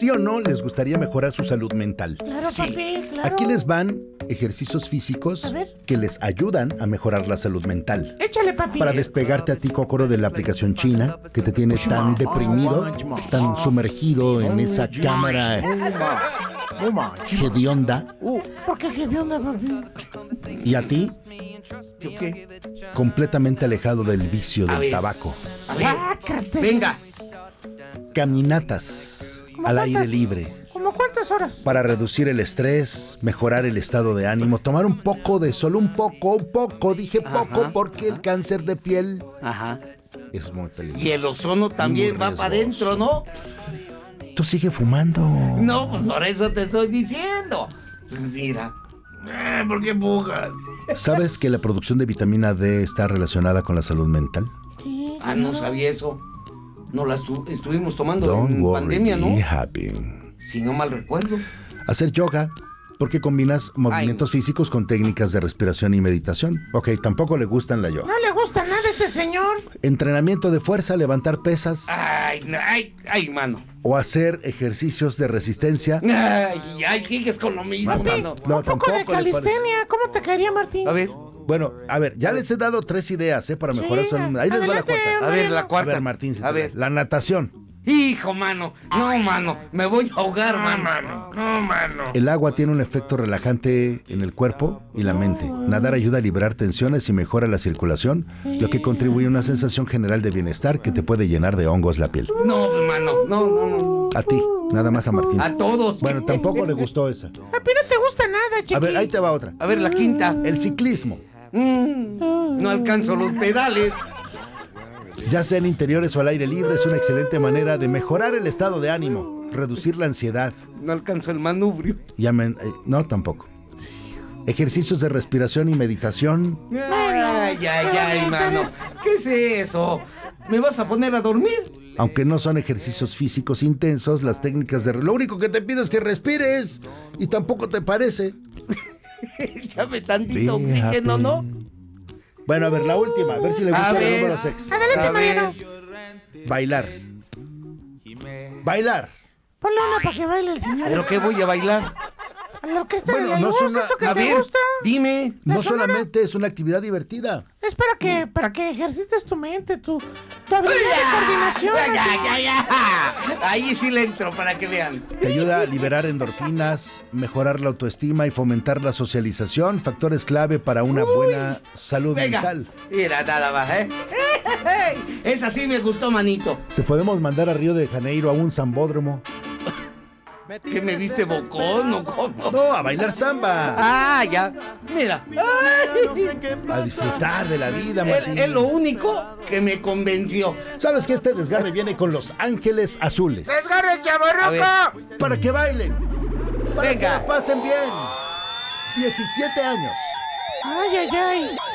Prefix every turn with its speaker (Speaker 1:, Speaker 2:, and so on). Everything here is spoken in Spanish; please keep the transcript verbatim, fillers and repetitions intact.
Speaker 1: ¿Sí o no les gustaría mejorar su salud mental?
Speaker 2: Claro,
Speaker 3: Sí.
Speaker 2: papi, claro.
Speaker 1: Aquí les van ejercicios físicos
Speaker 2: A ver.
Speaker 1: que les ayudan a mejorar la salud mental.
Speaker 2: Échale, papi.
Speaker 1: Para despegarte a ti, Cócoro, de la aplicación china que te tiene tan deprimido, tan sumergido en esa cámara hedionda.
Speaker 2: ¿Por qué qué de onda, papi?
Speaker 1: Y a ti,
Speaker 3: ¿Yo qué?
Speaker 1: completamente alejado del vicio
Speaker 3: A
Speaker 1: del
Speaker 3: ver.
Speaker 1: tabaco.
Speaker 3: A ver,
Speaker 2: Sácate.
Speaker 3: venga.
Speaker 1: Caminatas
Speaker 2: ¿Cómo
Speaker 1: al aire
Speaker 2: cuántas?
Speaker 1: libre
Speaker 2: ¿Cómo cuántas horas?
Speaker 1: para reducir el estrés, mejorar el estado de ánimo, tomar un poco de solo un poco, un poco, dije poco,
Speaker 3: Ajá.
Speaker 1: porque el cáncer de piel
Speaker 3: Ajá.
Speaker 1: es muy peligroso.
Speaker 3: Y el ozono también
Speaker 1: Muy
Speaker 3: va para
Speaker 1: riesgoso.
Speaker 3: adentro, ¿no?
Speaker 1: Tú sigue fumando.
Speaker 3: No, pues por eso te estoy diciendo. Pues mira. Eh, ¿Por qué pujas?
Speaker 1: ¿Sabes que la producción de vitamina D está relacionada con la salud mental?
Speaker 2: Sí.
Speaker 3: Ah, no sabía eso. No la estu- estuvimos tomando
Speaker 1: Don't
Speaker 3: en
Speaker 1: worry,
Speaker 3: pandemia, ¿no?
Speaker 1: be happy.
Speaker 3: Si no mal recuerdo.
Speaker 1: Hacer yoga, porque combinas movimientos físicos con técnicas de respiración y meditación. Ok, tampoco le gustan la yoga.
Speaker 2: No le gusta nada a este señor.
Speaker 1: Entrenamiento de fuerza, levantar pesas
Speaker 3: Ay, no, ay, ay, mano.
Speaker 1: o hacer ejercicios de resistencia.
Speaker 3: Ay, ay, sigues con lo mismo,
Speaker 1: Papi,
Speaker 3: mano.
Speaker 1: no,
Speaker 2: Un poco
Speaker 1: tampoco
Speaker 2: de
Speaker 1: le parece.
Speaker 2: calistenia. ¿Cómo te caería, Martín?
Speaker 3: A ver,
Speaker 1: Bueno, a ver, ya les he dado tres ideas, ¿eh? Para mejorar
Speaker 2: Sí,
Speaker 1: su salud. Ahí les va la
Speaker 2: adelante.
Speaker 1: cuarta.
Speaker 3: a ver, la
Speaker 1: A
Speaker 3: cuarta.
Speaker 1: ver, Martín, si
Speaker 3: a
Speaker 1: te
Speaker 3: ver.
Speaker 1: da. La natación.
Speaker 3: Hijo, mano. No, mano. Me voy a ahogar, mano.
Speaker 2: No, mano.
Speaker 1: El agua tiene un efecto relajante en el cuerpo y la mente. Nadar ayuda a liberar tensiones y mejora la circulación, lo que contribuye a una sensación general de bienestar que te puede llenar de hongos la piel.
Speaker 3: No, mano. No, no, no.
Speaker 1: A ti, nada más a Martín.
Speaker 3: A todos.
Speaker 1: Bueno, tampoco le gustó esa.
Speaker 2: Papi, no te gusta nada, chiqui.
Speaker 1: A ver, ahí te va otra.
Speaker 3: A ver, la quinta.
Speaker 1: El ciclismo.
Speaker 3: Mm, no alcanzo los pedales.
Speaker 1: Ya sea en interiores o al aire libre, es una excelente manera de mejorar el estado de ánimo, reducir la ansiedad.
Speaker 3: No alcanzo el manubrio.
Speaker 1: Y amen- eh, no, tampoco. Ejercicios de respiración y meditación.
Speaker 3: Ay, ay, ay, mano. ¿Qué es eso? ¿Me vas a poner a dormir?
Speaker 1: Aunque no son ejercicios físicos intensos, las técnicas de... Lo único que te pido es que respires. Y tampoco te parece.
Speaker 3: Échame tantito
Speaker 1: Be
Speaker 3: oxígeno,
Speaker 1: happy.
Speaker 3: ¿no?
Speaker 1: Bueno, a ver, la última. A ver si le
Speaker 3: A
Speaker 1: gusta el
Speaker 3: ver.
Speaker 1: número seis.
Speaker 2: Adelante,
Speaker 3: A ver.
Speaker 2: Mariano.
Speaker 1: Bailar. Bailar.
Speaker 2: Ponle una para que baile el señor.
Speaker 3: ¿Pero qué voy a bailar?
Speaker 2: A la orquesta
Speaker 1: Bueno,
Speaker 2: de la
Speaker 1: no
Speaker 2: luz,
Speaker 1: es una-
Speaker 2: eso que
Speaker 3: A
Speaker 2: te
Speaker 3: ver,
Speaker 2: gusta.
Speaker 3: dime.
Speaker 1: No
Speaker 2: ¿La sonora?
Speaker 1: solamente es una actividad divertida.
Speaker 2: Es para que, para que ejercites tu mente, tu, tu habilidad de coordinación.
Speaker 3: Ya, ya,
Speaker 2: Martín.
Speaker 3: ya, ya. Ahí sí le entro para que vean.
Speaker 1: Te ayuda a liberar endorfinas, mejorar la autoestima y fomentar la socialización, factores clave para una buena salud
Speaker 3: Venga.
Speaker 1: mental.
Speaker 3: Mira, nada más, ¿eh? Esa sí me gustó, manito.
Speaker 1: Te podemos mandar a Río de Janeiro a un zambódromo.
Speaker 3: ¿Qué me viste bocón o cómo?
Speaker 1: No, a bailar samba.
Speaker 3: Ah, ya. Mira.
Speaker 1: A disfrutar de la vida,
Speaker 3: Él-
Speaker 1: Martín.
Speaker 3: Es lo único que me convenció.
Speaker 1: ¿Sabes que este desgarre viene con los ángeles azules?
Speaker 2: ¡Desgarre el
Speaker 3: A
Speaker 2: chavorruco!
Speaker 1: Para que bailen. Para
Speaker 3: Venga.
Speaker 1: que la pasen bien. diecisiete años.
Speaker 2: Ay, ay, ay.